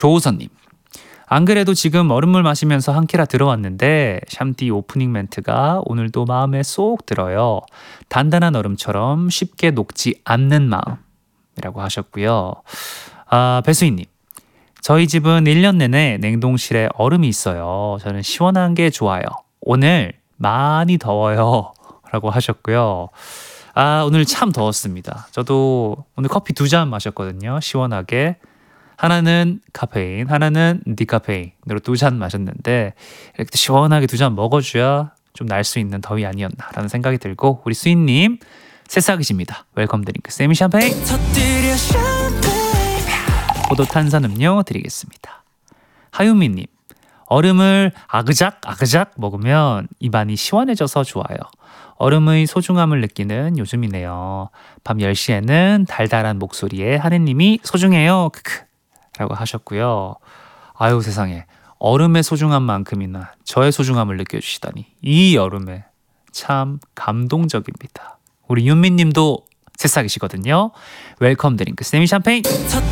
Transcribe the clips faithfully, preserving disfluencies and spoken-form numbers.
조우선님. 안 그래도 지금 얼음물 마시면서 한 끼라 들어왔는데 샴디 오프닝 멘트가 오늘도 마음에 쏙 들어요. 단단한 얼음처럼 쉽게 녹지 않는 마음이라고 하셨고요. 아, 배수인님. 저희 집은 일 년 내내 냉동실에 얼음이 있어요. 저는 시원한 게 좋아요. 오늘 많이 더워요. 라고 하셨고요. 아, 오늘 참 더웠습니다. 저도 오늘 커피 두 잔 마셨거든요. 시원하게. 하나는 카페인, 하나는 디카페인으로 두 잔 마셨는데 이렇게 시원하게 두 잔 먹어줘야 좀 날 수 있는 더위 아니었나라는 생각이 들고 우리 수인님 새싹이십니다. 웰컴 드링크 세미 샴페인 포도 탄산음료 드리겠습니다. 하유미님. 얼음을 아그작 아그작 먹으면 입안이 시원해져서 좋아요. 얼음의 소중함을 느끼는 요즘이네요. 밤 열 시에는 달달한 목소리에 하느님이 소중해요. 크크 라고 하셨고요. 아유 세상에 얼음의 소중한 만큼이나 저의 소중함을 느껴주시다니 이 여름에 참 감동적입니다. 우리 윤미님도 새싹이시거든요. 웰컴 드링크 세미 샴페인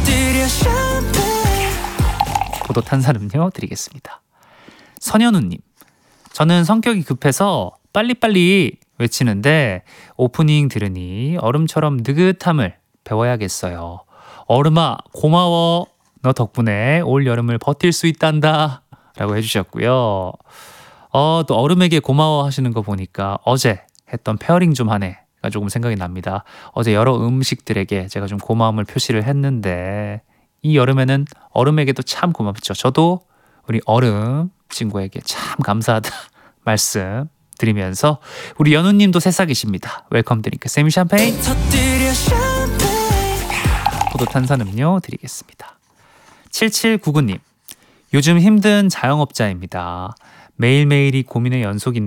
포도 탄산음료 드리겠습니다. 선현우님. 저는 성격이 급해서 빨리빨리 외치는데 오프닝 들으니 얼음처럼 느긋함을 배워야겠어요. 얼음아 고마워. 너 덕분에 올 여름을 버틸 수 있단다 라고 해주셨고요. 어, 또 얼음에게 고마워 하시는 거 보니까 어제 했던 페어링 좀 하네가 조금 생각이 납니다. 어제 여러 음식들에게 제가 좀 고마움을 표시를 했는데 이 여름에는 얼음에게도 참 고맙죠. 저도 우리 얼음 친구에게 참 감사하다 말씀 드리면서 우리 연우님도 새싹이십니다. 웰컴 드링크 세미 샴페인 포도 탄산음료 드리겠습니다. 칠칠구구님. 요즘 힘든 자영업자입니다. 매일매일이 고민의 연속인데